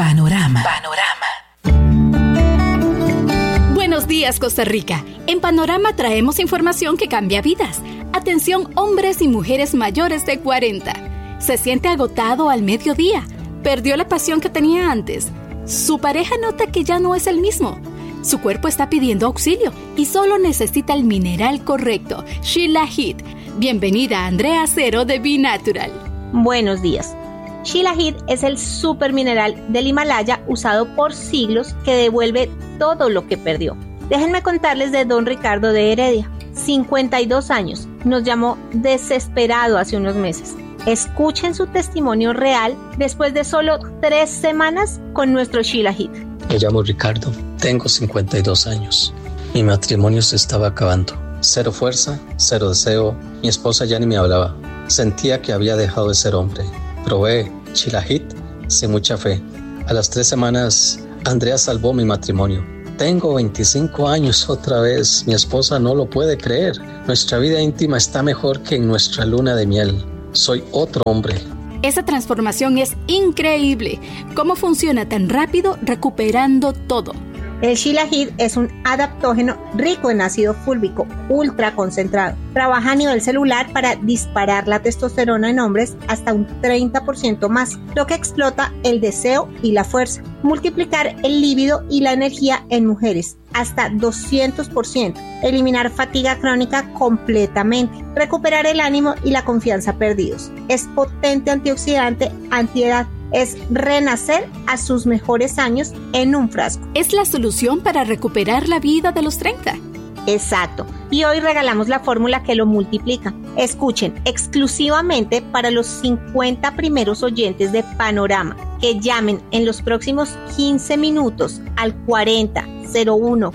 Panorama. Buenos días, Costa Rica. En Panorama traemos información que cambia vidas. Atención, hombres y mujeres mayores de 40. Se siente agotado al mediodía. Perdió la pasión que tenía antes. Su pareja nota que ya no es el mismo. Su cuerpo está pidiendo auxilio y solo necesita el mineral correcto, Shilajit. Bienvenida, Andrea Cero de Be Natural. Buenos días. Shilajit es el supermineral del Himalaya usado por siglos que devuelve todo lo que perdió. Déjenme contarles de don Ricardo de Heredia. 52 años. Nos llamó desesperado hace unos meses. Escuchen su testimonio real después de solo 3 semanas con nuestro Shilajit. Me llamo Ricardo, tengo 52 años. Mi matrimonio se estaba acabando. 0 fuerza, 0 deseo. Mi esposa ya ni me hablaba. Sentía que había dejado de ser hombre. Probé Shilajit sin mucha fe. A las 3 semanas, Andrea salvó mi matrimonio. Tengo 25 años otra vez. Mi esposa no lo puede creer. Nuestra vida íntima está mejor que en nuestra luna de miel. Soy otro hombre. Esa transformación es increíble. ¿Cómo funciona tan rápido recuperando todo? El Shilajit es un adaptógeno rico en ácido fúlvico ultra concentrado. Trabaja a nivel celular para disparar la testosterona en hombres hasta un 30% más, lo que explota el deseo y la fuerza. Multiplicar el líbido y la energía en mujeres hasta 200%. Eliminar fatiga crónica completamente. Recuperar el ánimo y la confianza perdidos. Es potente antioxidante, antiedad. Es renacer a sus mejores años en un frasco. Es la solución para recuperar la vida de los 30. Exacto. Y hoy regalamos la fórmula que lo multiplica. Escuchen, exclusivamente para los 50 primeros oyentes de Panorama que llamen en los próximos 15 minutos al 40 01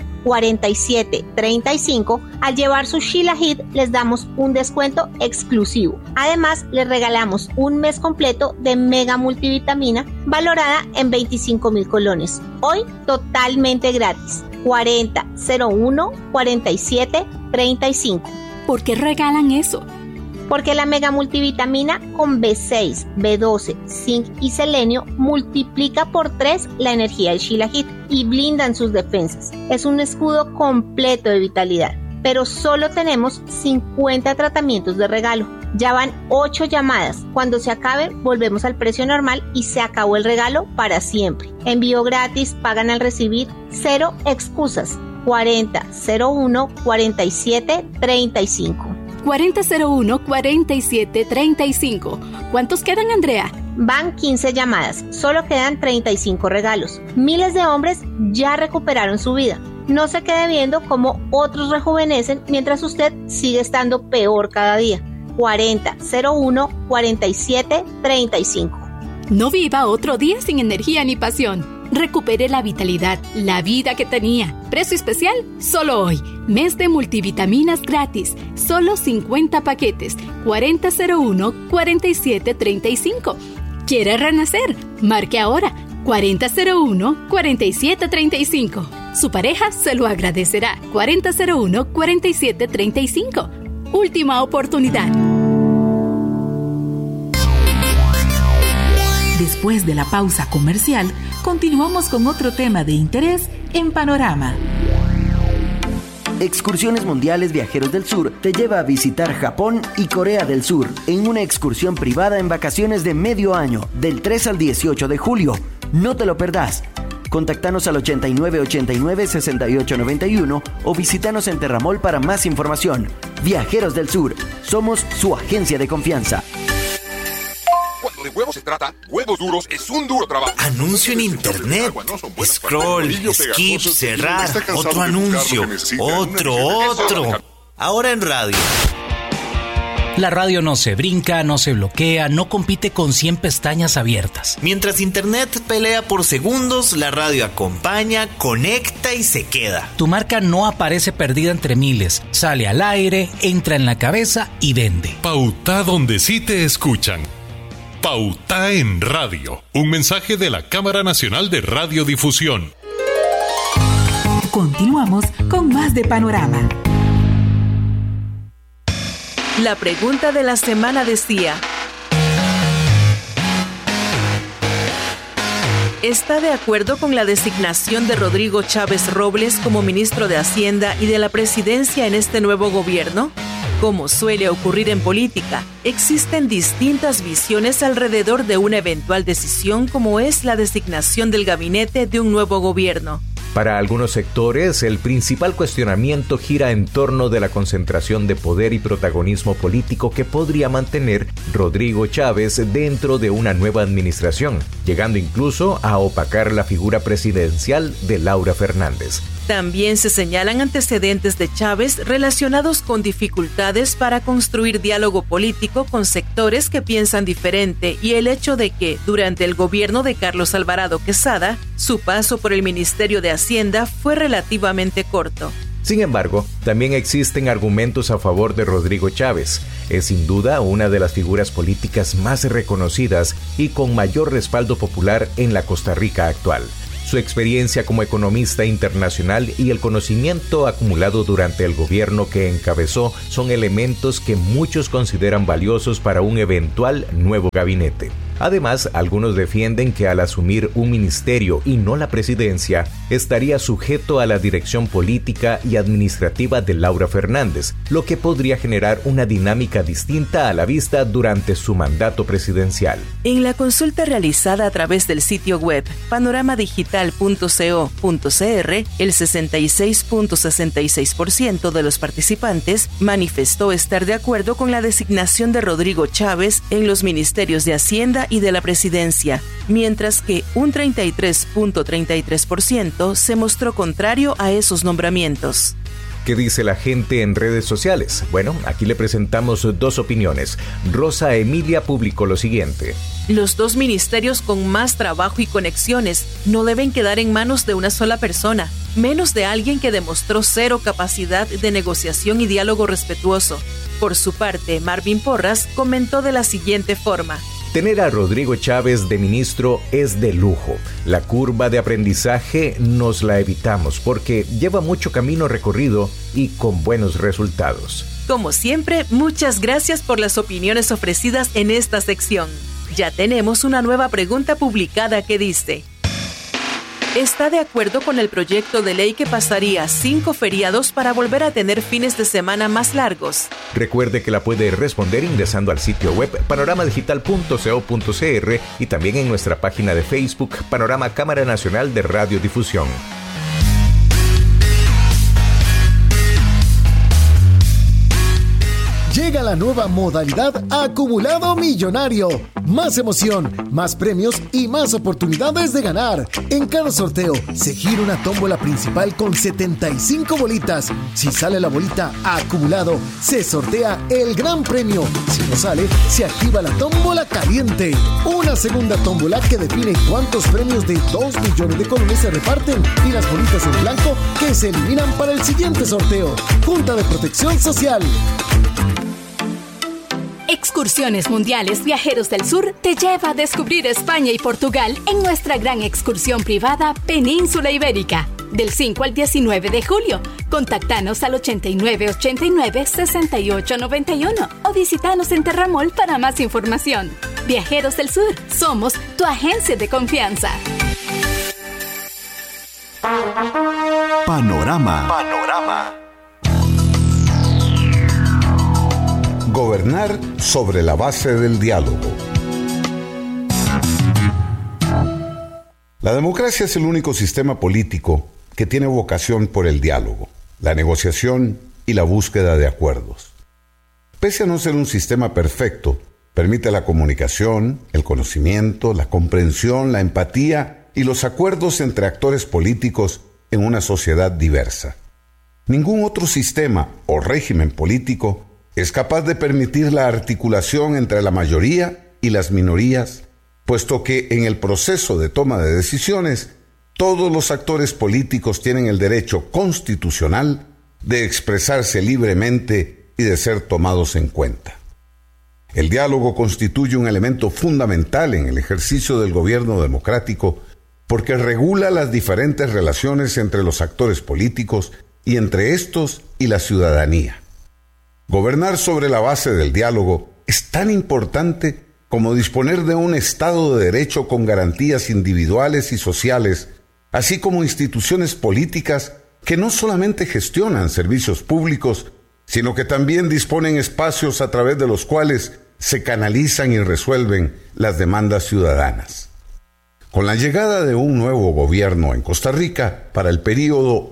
47 35, al llevar su Shilajit les damos un descuento exclusivo. Además, les regalamos un mes completo de mega multivitamina valorada en 25,000 colones. Hoy totalmente gratis. 40 01 47 35. ¿Por qué regalan eso? Porque la mega multivitamina con B6, B12, zinc y selenio multiplica por 3 la energía del Shilajit y blindan sus defensas. Es un escudo completo de vitalidad, pero solo tenemos 50 tratamientos de regalo. Ya van 8 llamadas. Cuando se acabe, volvemos al precio normal y se acabó el regalo para siempre. Envío gratis, pagan al recibir, 0 excusas. 40 01 47 35. 4001 47 35. ¿Cuántos quedan, Andrea? Van 15 llamadas, solo quedan 35 regalos. Miles de hombres ya recuperaron su vida. No se quede viendo cómo otros rejuvenecen mientras usted sigue estando peor cada día. 40 01 47 35. No viva otro día sin energía ni pasión. Recupere la vitalidad, la vida que tenía. Precio especial solo hoy. Mes de multivitaminas gratis. Solo 50 paquetes. 4001 47 35. ¿Quiere renacer? Marque ahora. 4001 47 35. Su pareja se lo agradecerá. 4001 47 35. Última oportunidad. Después de la pausa comercial, continuamos con otro tema de interés en Panorama. Excursiones Mundiales Viajeros del Sur te lleva a visitar Japón y Corea del Sur en una excursión privada en vacaciones de medio año, del 3 al 18 de julio. No te lo perdás. Contactanos al 8989-6891 o visítanos en Terramol para más información. Viajeros del Sur, somos su agencia de confianza. Cuando de huevos se trata, Huevos Duros es un duro trabajo. Anuncio en internet. Scroll, skip, cerrar. Otro anuncio. Otro. Ahora en radio. La radio no se brinca, no se bloquea, no compite con 100 pestañas abiertas. Mientras internet pelea por segundos, la radio acompaña, conecta y se queda. Tu marca no aparece perdida entre miles. Sale al aire, entra en la cabeza y vende. Pauta donde sí te escuchan. Pauta en Radio. Un mensaje de la Cámara Nacional de Radiodifusión. Continuamos con más de Panorama. La pregunta de la semana decía: ¿Está de acuerdo con la designación de Rodrigo Chávez Robles como ministro de Hacienda y de la Presidencia en este nuevo gobierno? Como suele ocurrir en política, existen distintas visiones alrededor de una eventual decisión como es la designación del gabinete de un nuevo gobierno. Para algunos sectores, el principal cuestionamiento gira en torno de la concentración de poder y protagonismo político que podría mantener Rodrigo Chávez dentro de una nueva administración, llegando incluso a opacar la figura presidencial de Laura Fernández. También se señalan antecedentes de Chávez relacionados con dificultades para construir diálogo político con sectores que piensan diferente y el hecho de que, durante el gobierno de Carlos Alvarado Quesada, su paso por el Ministerio de Hacienda fue relativamente corto. Sin embargo, también existen argumentos a favor de Rodrigo Chávez. Es sin duda una de las figuras políticas más reconocidas y con mayor respaldo popular en la Costa Rica actual. Su experiencia como economista internacional y el conocimiento acumulado durante el gobierno que encabezó son elementos que muchos consideran valiosos para un eventual nuevo gabinete. Además, algunos defienden que al asumir un ministerio y no la presidencia, estaría sujeto a la dirección política y administrativa de Laura Fernández, lo que podría generar una dinámica distinta a la vista durante su mandato presidencial. En la consulta realizada a través del sitio web panoramadigital.co.cr, el 66.66% de los participantes manifestó estar de acuerdo con la designación de Rodrigo Chávez en los ministerios de Hacienda y de la Presidencia, mientras que un 33.33% se mostró contrario a esos nombramientos. ¿Qué dice la gente en redes sociales? Bueno, aquí le presentamos dos opiniones. Rosa Emilia publicó lo siguiente. Los dos ministerios con más trabajo y conexiones no deben quedar en manos de una sola persona, menos de alguien que demostró cero capacidad de negociación y diálogo respetuoso. Por su parte, Marvin Porras comentó de la siguiente forma. Tener a Rodrigo Chávez de ministro es de lujo. La curva de aprendizaje nos la evitamos porque lleva mucho camino recorrido y con buenos resultados. Como siempre, muchas gracias por las opiniones ofrecidas en esta sección. Ya tenemos una nueva pregunta publicada que dice: ¿está de acuerdo con el proyecto de ley que pasaría 5 feriados para volver a tener fines de semana más largos? Recuerde que la puede responder ingresando al sitio web panoramadigital.co.cr y también en nuestra página de Facebook Panorama Cámara Nacional de Radiodifusión. Llega la nueva modalidad Acumulado Millonario. Más emoción, más premios y más oportunidades de ganar. En cada sorteo se gira una tómbola principal con 75 bolitas. Si sale la bolita Acumulado, se sortea el gran premio. Si no sale, se activa la tómbola caliente. Una segunda tómbola que define cuántos premios de 2 millones de colones se reparten y las bolitas en blanco que se eliminan para el siguiente sorteo. Junta de Protección Social. Excursiones Mundiales Viajeros del Sur te lleva a descubrir España y Portugal en nuestra gran excursión privada Península Ibérica, del 5 al 19 de julio. Contáctanos al 8989-6891 o visítanos en Terramol para más información. Viajeros del Sur, somos tu agencia de confianza. Panorama. Gobernar sobre la base del diálogo. La democracia es el único sistema político que tiene vocación por el diálogo, la negociación y la búsqueda de acuerdos. Pese a no ser un sistema perfecto, permite la comunicación, el conocimiento, la comprensión, la empatía y los acuerdos entre actores políticos en una sociedad diversa. Ningún otro sistema o régimen político es capaz de permitir la articulación entre la mayoría y las minorías, puesto que en el proceso de toma de decisiones, todos los actores políticos tienen el derecho constitucional de expresarse libremente y de ser tomados en cuenta. El diálogo constituye un elemento fundamental en el ejercicio del gobierno democrático porque regula las diferentes relaciones entre los actores políticos y entre estos y la ciudadanía. Gobernar sobre la base del diálogo es tan importante como disponer de un Estado de Derecho con garantías individuales y sociales, así como instituciones políticas que no solamente gestionan servicios públicos, sino que también disponen espacios a través de los cuales se canalizan y resuelven las demandas ciudadanas. Con la llegada de un nuevo gobierno en Costa Rica para el período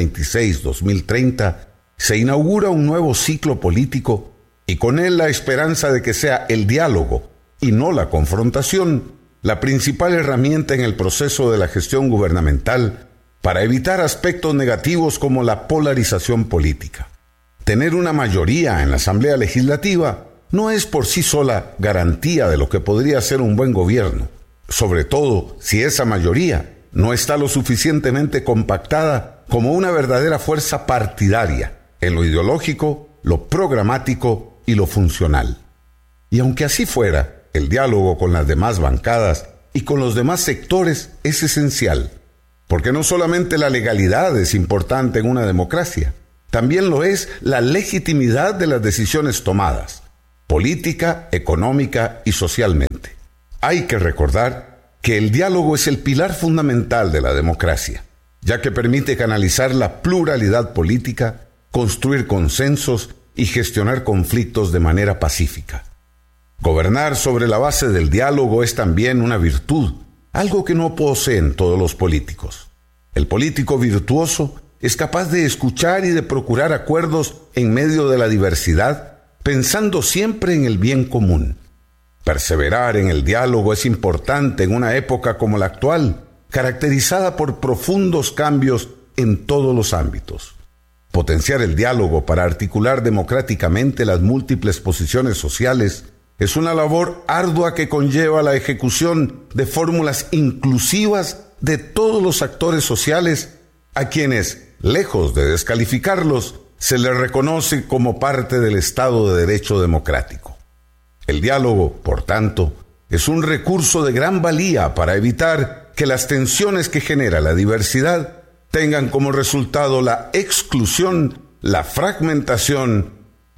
2026-2030, se inaugura un nuevo ciclo político y con él la esperanza de que sea el diálogo y no la confrontación la principal herramienta en el proceso de la gestión gubernamental para evitar aspectos negativos como la polarización política. Tener una mayoría en la Asamblea Legislativa no es por sí sola garantía de lo que podría ser un buen gobierno, sobre todo si esa mayoría no está lo suficientemente compactada como una verdadera fuerza partidaria en lo ideológico, lo programático y lo funcional. Y aunque así fuera, el diálogo con las demás bancadas y con los demás sectores es esencial, porque no solamente la legalidad es importante en una democracia, también lo es la legitimidad de las decisiones tomadas, política, económica y socialmente. Hay que recordar que el diálogo es el pilar fundamental de la democracia, ya que permite canalizar la pluralidad política, construir consensos y gestionar conflictos de manera pacífica. Gobernar sobre la base del diálogo es también una virtud, algo que no poseen todos los políticos. El político virtuoso es capaz de escuchar y de procurar acuerdos en medio de la diversidad, pensando siempre en el bien común. Perseverar en el diálogo es importante en una época como la actual, caracterizada por profundos cambios en todos los ámbitos. Potenciar el diálogo para articular democráticamente las múltiples posiciones sociales es una labor ardua que conlleva la ejecución de fórmulas inclusivas de todos los actores sociales a quienes, lejos de descalificarlos, se les reconoce como parte del Estado de Derecho democrático. El diálogo, por tanto, es un recurso de gran valía para evitar que las tensiones que genera la diversidad tengan como resultado la exclusión, la fragmentación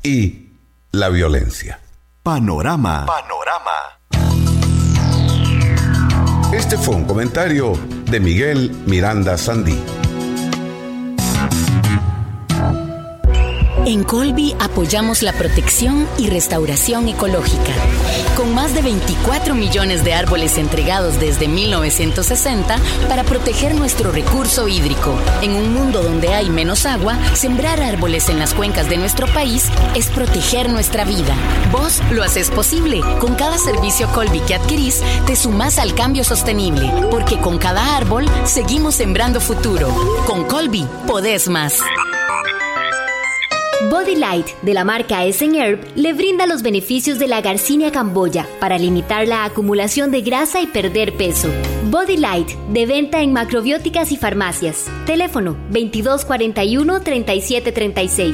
y la violencia. Panorama. Este fue un comentario de Miguel Miranda Sandí. En Colby apoyamos la protección y restauración ecológica. Con más de 24 millones de árboles entregados desde 1960 para proteger nuestro recurso hídrico. En un mundo donde hay menos agua, sembrar árboles en las cuencas de nuestro país es proteger nuestra vida. Vos lo haces posible. Con cada servicio Colby que adquirís, te sumás al cambio sostenible. Porque con cada árbol, seguimos sembrando futuro. Con Colby, podés más. Body Light, de la marca Essen Herb, le brinda los beneficios de la Garcinia camboya para limitar la acumulación de grasa y perder peso. Body Light, de venta en macrobióticas y farmacias. Teléfono 2241-3736.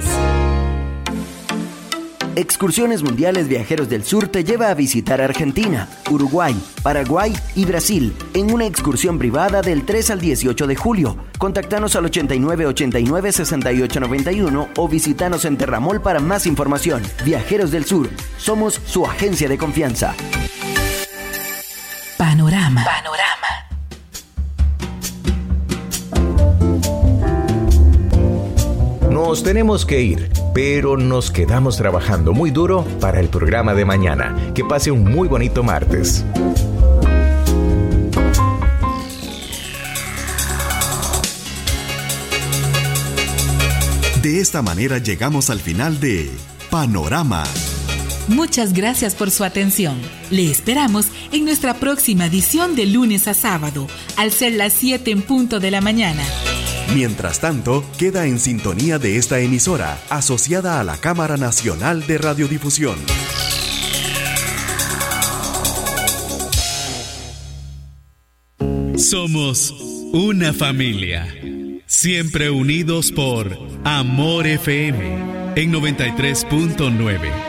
Excursiones Mundiales Viajeros del Sur te lleva a visitar Argentina, Uruguay, Paraguay y Brasil en una excursión privada del 3 al 18 de julio. Contactanos al 8989-6891 o visitanos en Terramol para más información. Viajeros del Sur, somos su agencia de confianza. Panorama. Nos tenemos que ir, pero nos quedamos trabajando muy duro para el programa de mañana. Que pase un muy bonito martes. De esta manera llegamos al final de Panorama. Muchas gracias por su atención. Le esperamos en nuestra próxima edición de lunes a sábado, al ser las 7 en punto de la mañana. Mientras tanto, queda en sintonía de esta emisora, asociada a la Cámara Nacional de Radiodifusión. Somos una familia, siempre unidos por Amor FM en 93.9.